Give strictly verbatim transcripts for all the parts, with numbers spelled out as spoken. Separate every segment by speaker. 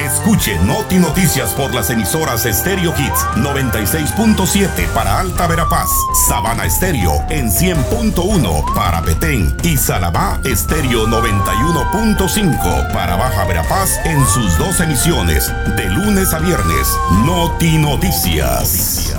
Speaker 1: Escuche Noti Noticias por las emisoras Stereo Hits noventa y seis punto siete para Alta Verapaz, Sabana Estéreo en cien punto uno para Petén y Salabá Estéreo noventa y uno punto cinco para Baja Verapaz en sus dos emisiones de lunes a viernes. Noti Noticias.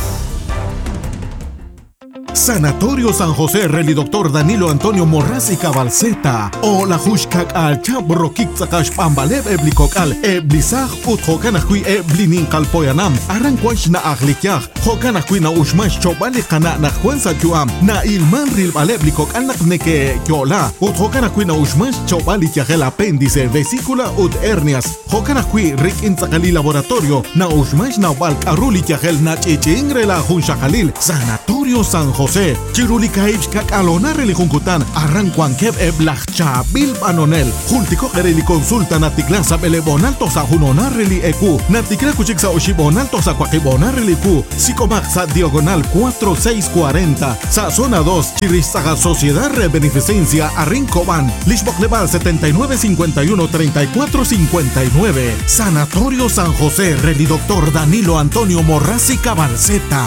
Speaker 2: Sanatorio San José Reli Doctor Danilo Antonio Morrasi Cabalceta o la Hushkak al Chabro Kikzakash Pambalev Eblikok al Eblisaj ut Hokanakui Eblinin Kalpoyanam Arrankwash na Ahlikyaj Hokanakui na Ushmash Chobali Kana na Juanza Kyuam na Ilman Ril Baleblikok al Nakneke Kyola ut Hokanakui na Ushmash Chobali Kyajel Apéndice Vesícula ut Hernias Hokanakui Rik Inzakali Laboratorio na Ushmash na Balk Aruli Kyajel na Chichingre la Hunshakalil Sanatorio San José José, Chirulikaich Kakalona Relikunkutan, Arranquan Keb Eblachcha, Bil Panonel, Jultico Reli Consulta Naticlasa Belebonalto sa Junona Reli Ecu, Naticla Cuchiksa Oshibonalto sa Quaquibona Relicu, Psicomaxa Diagonal cuatro seis cuarenta, sa Zona dos, Chirizaga Sociedad Re Beneficencia, Arrincoban, Lishbocleval setenta y nueve cincuenta y uno treinta y cuatro cincuenta y nueve, Sanatorio San José, Reli Doctor Danilo Antonio Morrasi Cabalceta.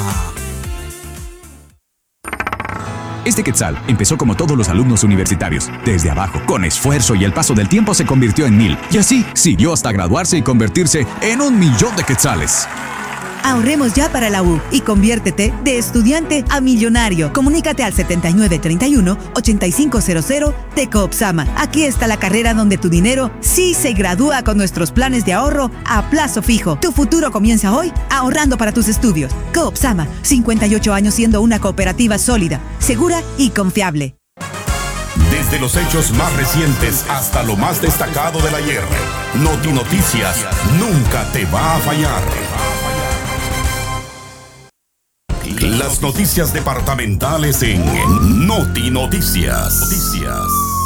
Speaker 3: Este Quetzal empezó como todos los alumnos universitarios, desde abajo, con esfuerzo, y el paso del tiempo se convirtió en mil. Y así siguió hasta graduarse y convertirse en un millón de quetzales.
Speaker 4: Ahorremos ya para la U y conviértete de estudiante a millonario. Comunícate al setenta y nueve treinta y uno ochenta y cinco cero cero de Coopsama. Aquí está la carrera donde tu dinero sí se gradúa con nuestros planes de ahorro a plazo fijo. Tu futuro comienza hoy ahorrando para tus estudios. Coopsama, cincuenta y ocho años siendo una cooperativa sólida, segura y confiable.
Speaker 1: Desde los hechos más recientes hasta lo más destacado del ayer, Noti Noticias nunca te va a fallar. Las noticias departamentales en Noti Noticias. Noticias.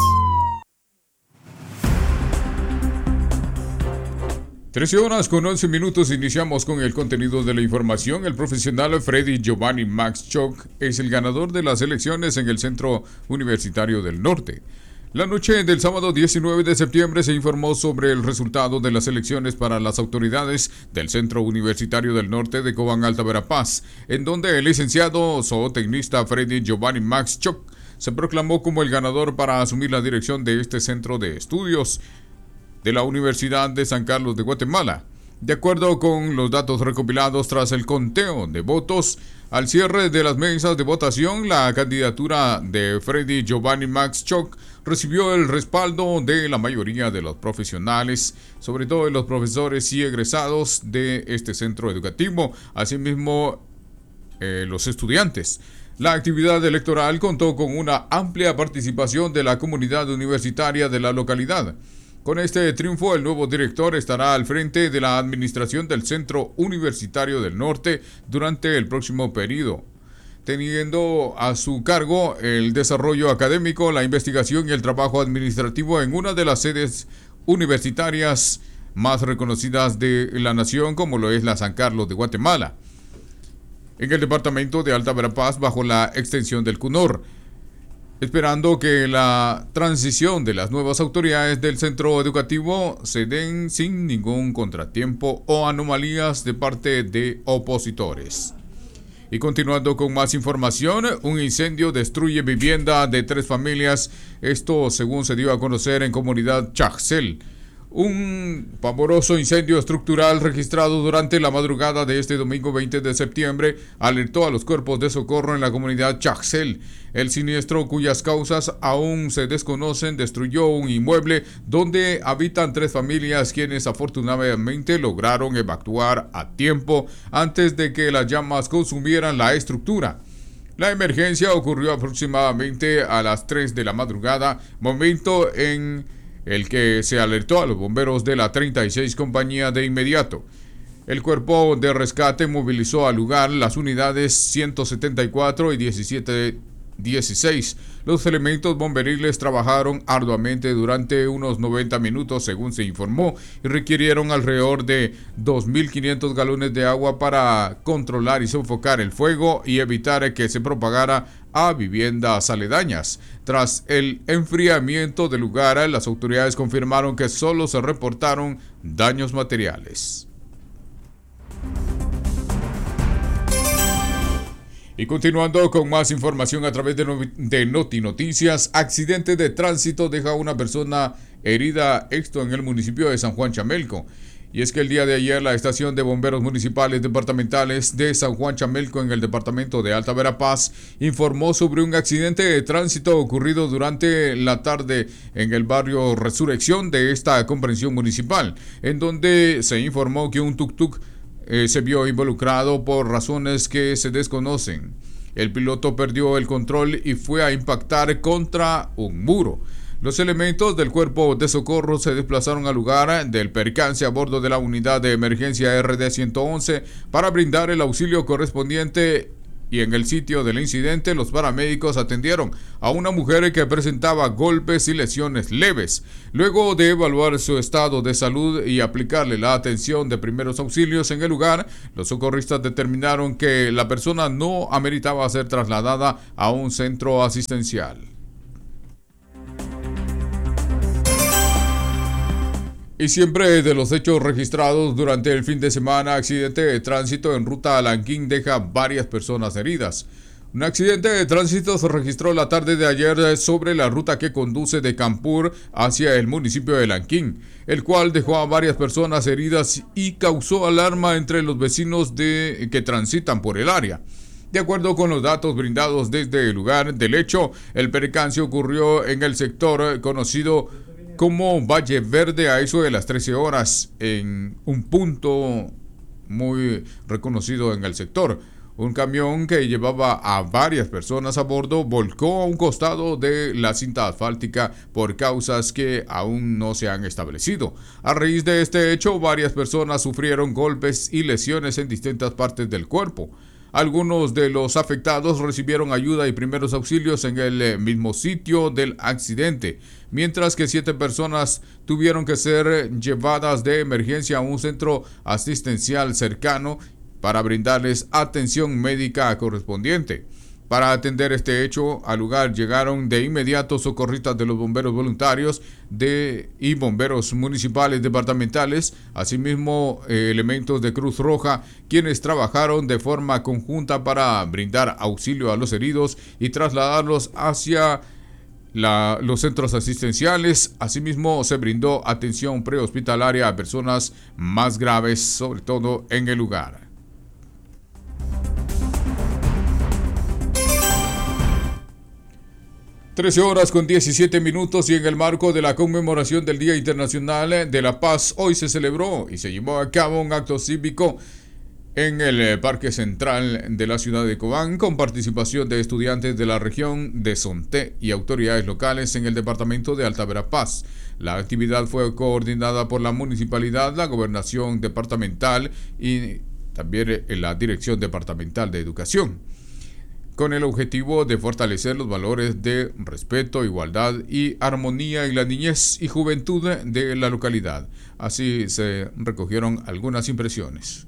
Speaker 5: trece horas con once minutos, iniciamos con el contenido de la información. El profesional Freddy Giovanni Max Choc es el ganador de las elecciones en el Centro Universitario del Norte. La noche del sábado diecinueve de septiembre se informó sobre el resultado de las elecciones para las autoridades del Centro Universitario del Norte de Cobán Alta Verapaz, en donde el licenciado zootecnista Freddy Giovanni Max Choc se proclamó como el ganador para asumir la dirección de este centro de estudios de la Universidad de San Carlos de Guatemala. De acuerdo con los datos recopilados tras el conteo de votos, al cierre de las mesas de votación, la candidatura de Freddy Giovanni Max Choc recibió el respaldo de la mayoría de los profesionales, sobre todo de los profesores y egresados de este centro educativo, asimismo eh, los estudiantes. La actividad electoral contó con una amplia participación de la comunidad universitaria de la localidad. Con este triunfo, el nuevo director estará al frente de la administración del Centro Universitario del Norte durante el próximo periodo, teniendo a su cargo el desarrollo académico, la investigación y el trabajo administrativo en una de las sedes universitarias más reconocidas de la nación, como lo es la San Carlos de Guatemala, en el departamento de Alta Verapaz, bajo la extensión del CUNOR, esperando que la transición de las nuevas autoridades del centro educativo se den sin ningún contratiempo o anomalías de parte de opositores. Y continuando con más información, un incendio destruye vivienda de tres familias, esto según se dio a conocer en comunidad Chajcel. Un pavoroso incendio estructural registrado durante la madrugada de este domingo veinte de septiembre alertó a los cuerpos de socorro en la comunidad Chajcel. El siniestro, cuyas causas aún se desconocen, destruyó un inmueble donde habitan tres familias, quienes afortunadamente lograron evacuar a tiempo antes de que las llamas consumieran la estructura. La emergencia ocurrió aproximadamente a las tres de la madrugada, momento en el que se alertó a los bomberos de la treinta y seis compañía de inmediato. El cuerpo de rescate movilizó al lugar las unidades ciento setenta y cuatro y diecisiete dieciséis. Los elementos bomberiles trabajaron arduamente durante unos noventa minutos, según se informó, y requirieron alrededor de dos mil quinientos galones de agua para controlar y sofocar el fuego y evitar que se propagara a viviendas aledañas. Tras el enfriamiento del lugar, las autoridades confirmaron que solo se reportaron daños materiales. Y continuando con más información a través de, no, de Noti Noticias, accidente de tránsito deja a una persona herida, esto en el municipio de San Juan Chamelco. Y es que el día de ayer la estación de bomberos municipales departamentales de San Juan Chamelco en el departamento de Alta Verapaz informó sobre un accidente de tránsito ocurrido durante la tarde en el barrio Resurrección de esta comprensión municipal, en donde se informó que un tuk-tuk Eh, se vio involucrado por razones que se desconocen. El piloto perdió el control y fue a impactar contra un muro. Los elementos del cuerpo de socorro se desplazaron al lugar del percance a bordo de la unidad de emergencia R D ciento once para brindar el auxilio correspondiente. Y en el sitio del incidente, los paramédicos atendieron a una mujer que presentaba golpes y lesiones leves. Luego de evaluar su estado de salud y aplicarle la atención de primeros auxilios en el lugar, los socorristas determinaron que la persona no ameritaba ser trasladada a un centro asistencial. Y siempre de los hechos registrados durante el fin de semana, accidente de tránsito en ruta a Lanquín deja varias personas heridas. Un accidente de tránsito se registró la tarde de ayer sobre la ruta que conduce de Campur hacia el municipio de Lanquín, el cual dejó a varias personas heridas y causó alarma entre los vecinos de, que transitan por el área. De acuerdo con los datos brindados desde el lugar del hecho, el percance ocurrió en el sector conocido como Valle Verde a eso de las trece horas, en un punto muy reconocido en el sector. Un camión que llevaba a varias personas a bordo volcó a un costado de la cinta asfáltica por causas que aún no se han establecido. A raíz de este hecho, varias personas sufrieron golpes y lesiones en distintas partes del cuerpo. Algunos de los afectados recibieron ayuda y primeros auxilios en el mismo sitio del accidente, mientras que siete personas tuvieron que ser llevadas de emergencia a un centro asistencial cercano para brindarles atención médica correspondiente. Para atender este hecho, al lugar llegaron de inmediato socorristas de los bomberos voluntarios de, y bomberos municipales departamentales, asimismo eh, elementos de Cruz Roja, quienes trabajaron de forma conjunta para brindar auxilio a los heridos y trasladarlos hacia la, los centros asistenciales. Asimismo, se brindó atención prehospitalaria a personas más graves, sobre todo en el lugar. trece horas con diecisiete minutos y en el marco de la conmemoración del Día Internacional de la Paz, hoy se celebró y se llevó a cabo un acto cívico en el Parque Central de la ciudad de Cobán con participación de estudiantes de la región de Sonté y autoridades locales en el departamento de Alta Verapaz. La actividad fue coordinada por la municipalidad, la gobernación departamental y también la Dirección Departamental de Educación, con el objetivo de fortalecer los valores de respeto, igualdad y armonía en la niñez y juventud de la localidad. Así se recogieron algunas impresiones.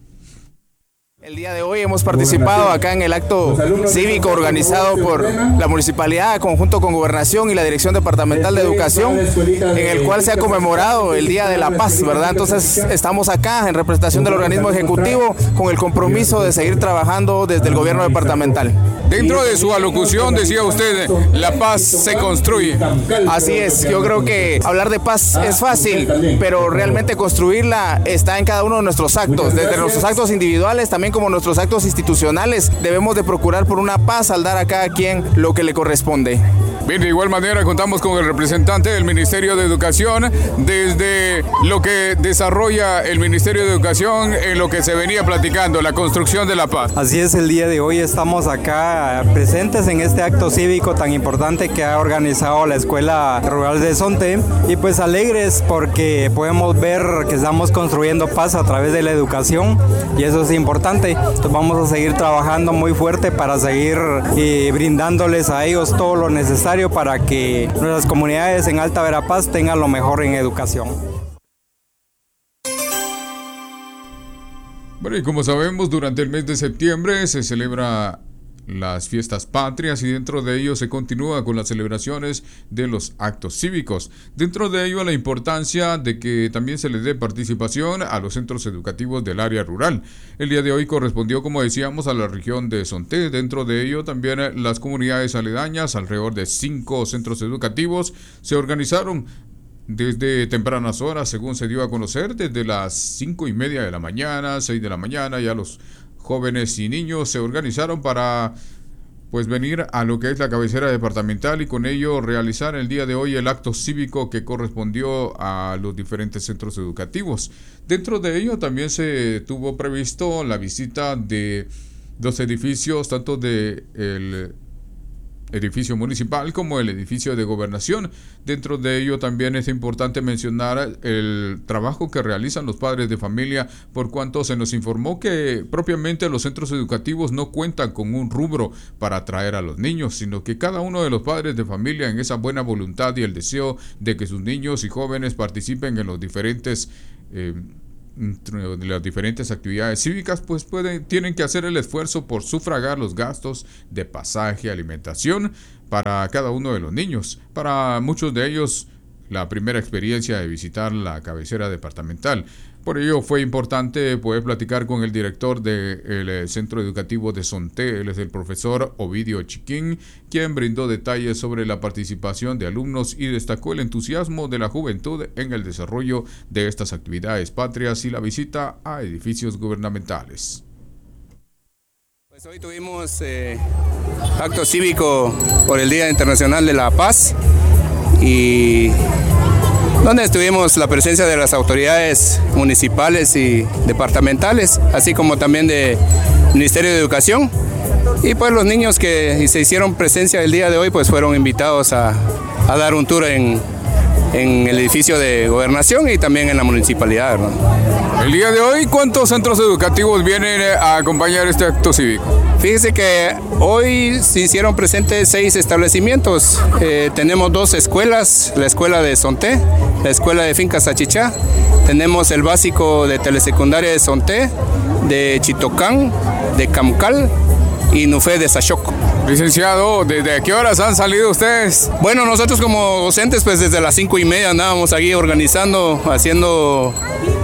Speaker 6: El día de hoy hemos participado acá en el acto cívico organizado por la Municipalidad, conjunto con Gobernación y la Dirección Departamental de Educación, en el cual se ha conmemorado el Día de la Paz, ¿verdad? Entonces estamos acá en representación del organismo ejecutivo con el compromiso de seguir trabajando desde el gobierno departamental.
Speaker 5: Dentro de su alocución decía usted, la paz se construye.
Speaker 6: Así es, yo creo que hablar de paz es fácil, pero realmente construirla está en cada uno de nuestros actos, desde nuestros actos individuales, también como nuestros actos institucionales. Debemos de procurar por una paz al dar a cada quien lo que le corresponde.
Speaker 5: Bien, de igual manera contamos con el representante del Ministerio de Educación desde lo que desarrolla el Ministerio de Educación en lo que se venía platicando, la construcción de la paz.
Speaker 7: Así es, el día de hoy estamos acá presentes en este acto cívico tan importante que ha organizado la Escuela Rural de Sonté y pues alegres porque podemos ver que estamos construyendo paz a través de la educación y eso es importante. Entonces vamos a seguir trabajando muy fuerte para seguir eh, brindándoles a ellos todo lo necesario para que nuestras comunidades en Alta Verapaz tengan lo mejor en educación.
Speaker 5: Bueno, y como sabemos, durante el mes de septiembre se celebra las fiestas patrias y dentro de ello se continúa con las celebraciones de los actos cívicos. Dentro de ello la importancia de que también se le dé participación a los centros educativos del área rural. El día de hoy correspondió, como decíamos, a la región de Sonté. Dentro de ello también las comunidades aledañas, alrededor de cinco centros educativos, se organizaron desde tempranas horas, según se dio a conocer, desde las cinco y media de la mañana, seis de la mañana, ya los jóvenes y niños se organizaron para pues venir a lo que es la cabecera departamental y con ello realizar el día de hoy el acto cívico que correspondió a los diferentes centros educativos. Dentro de ello también se tuvo previsto la visita de dos edificios, tanto de el edificio municipal como el edificio de gobernación. Dentro de ello también es importante mencionar el trabajo que realizan los padres de familia, por cuanto se nos informó que propiamente los centros educativos no cuentan con un rubro para atraer a los niños, sino que cada uno de los padres de familia, en esa buena voluntad y el deseo de que sus niños y jóvenes participen en los diferentes eh, de las diferentes actividades cívicas, pues pueden, tienen que hacer el esfuerzo por sufragar los gastos de pasaje, alimentación para cada uno de los niños. Para muchos de ellos, la primera experiencia de visitar la cabecera departamental. Por ello fue importante poder platicar con el director del Centro Educativo de Sonté, él es el profesor Ovidio Chiquín, quien brindó detalles sobre la participación de alumnos y destacó el entusiasmo de la juventud en el desarrollo de estas actividades patrias y la visita a edificios gubernamentales.
Speaker 6: Pues hoy tuvimos eh, acto cívico por el Día Internacional de la Paz y donde tuvimos la presencia de las autoridades municipales y departamentales, así como también del Ministerio de Educación. Y pues los niños que se hicieron presencia el día de hoy pues fueron invitados a, a dar un tour en, en el edificio de gobernación y también en la municipalidad, ¿no?
Speaker 5: El día de hoy, ¿cuántos centros educativos vienen a acompañar este acto cívico?
Speaker 6: Fíjese que hoy se hicieron presentes seis establecimientos. Eh, tenemos dos escuelas, la escuela de Sonté, la escuela de Fincas Achichá, tenemos el básico de telesecundaria de Sonté, de Chitocán, de Camcal y Nufé de Sachoco.
Speaker 5: Licenciado, ¿desde qué horas han salido ustedes?
Speaker 6: Bueno, nosotros como docentes pues desde las cinco y media andábamos aquí organizando, haciendo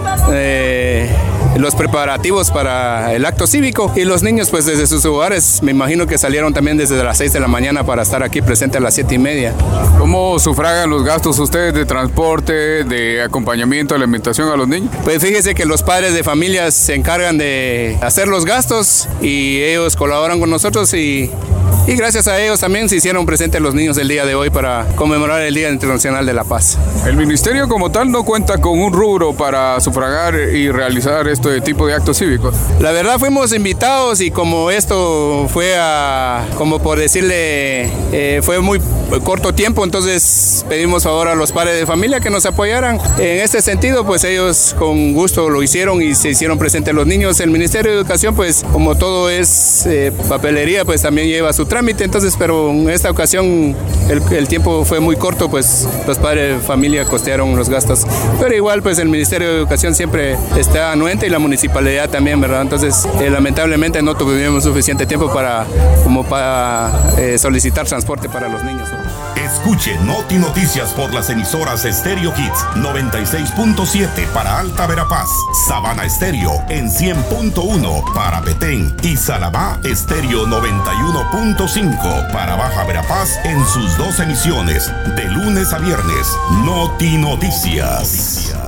Speaker 6: eh, los preparativos para el acto cívico y los niños pues desde sus hogares me imagino que salieron también desde las seis de la mañana para estar aquí presente a las siete y media.
Speaker 5: ¿Cómo sufragan los gastos ustedes de transporte, de acompañamiento, de alimentación a los niños?
Speaker 6: Pues fíjese que los padres de familias se encargan de hacer los gastos y ellos colaboran con nosotros y Y gracias a ellos también se hicieron presentes los niños el día de hoy para conmemorar el Día Internacional de la Paz.
Speaker 5: El ministerio como tal no cuenta con un rubro para sufragar y realizar este tipo de actos cívicos.
Speaker 6: La verdad fuimos invitados y como esto fue a, como por decirle, eh, fue muy corto tiempo, entonces pedimos favor a los padres de familia que nos apoyaran. En este sentido, pues ellos con gusto lo hicieron y se hicieron presentes los niños. El Ministerio de Educación, pues como todo es eh, papelería, pues también lleva su trámite, entonces, pero en esta ocasión el, el tiempo fue muy corto, pues los padres de familia costearon los gastos, pero igual pues el Ministerio de Educación siempre está anuente y la municipalidad también, ¿verdad? Entonces eh, lamentablemente no tuvimos suficiente tiempo para, como para eh, solicitar transporte para los niños.
Speaker 1: Escuche Noti Noticias por las emisoras Estéreo Hits noventa y seis punto siete para Alta Verapaz, Sabana Estéreo en cien punto uno para Petén y Salabá Estéreo noventa y uno punto cinco para Baja Verapaz en sus dos emisiones de lunes a viernes. Noti Noticias.